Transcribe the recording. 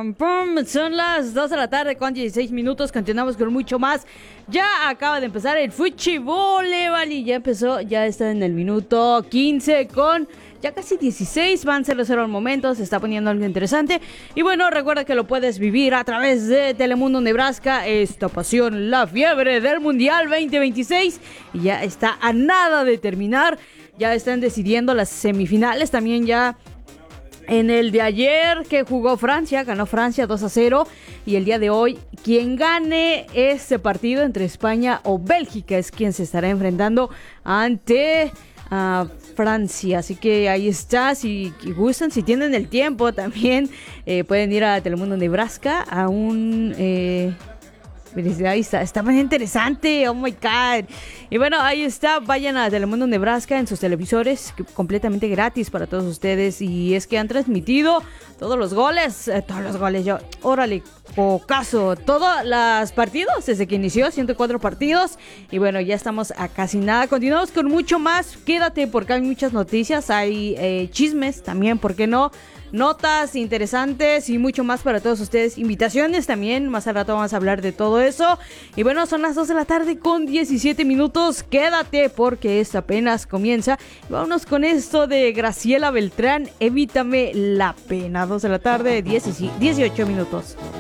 pam, pam. Son las 2 de la tarde con 16 minutos. Continuamos con mucho más. Ya acaba de empezar el fútbol, y ya empezó, ya está en el minuto 15 con ya casi 16. Van 0-0 al momento, se está poniendo algo interesante. Y bueno, recuerda que lo puedes vivir a través de Telemundo Nebraska. Esta pasión, la fiebre del Mundial 2026. Y ya está a nada de terminar. Ya están decidiendo las semifinales. También ya en el de ayer que jugó Francia, ganó Francia 2-0. Y el día de hoy, quien gane este partido entre España o Bélgica es quien se estará enfrentando ante Francia. Así que ahí está, si gustan, si tienen el tiempo también, pueden ir a Telemundo Nebraska a un... Ahí está muy interesante, oh my god. Y bueno, ahí está, vayan a Telemundo Nebraska en sus televisores, completamente gratis para todos ustedes. Y es que han transmitido todos los goles, yo, órale, todos los partidos desde que inició, 104 partidos. Y bueno, ya estamos a casi nada, continuamos con mucho más, quédate porque hay muchas noticias, hay chismes también, ¿por qué no? Notas interesantes y mucho más para todos ustedes. Invitaciones también. Más al rato vamos a hablar de todo eso. Y bueno, son las 2 de la tarde con 17 minutos. Quédate porque esto apenas comienza. Y vámonos con esto de Graciela Beltrán. Evítame la pena. 2 de la tarde, 18 minutos.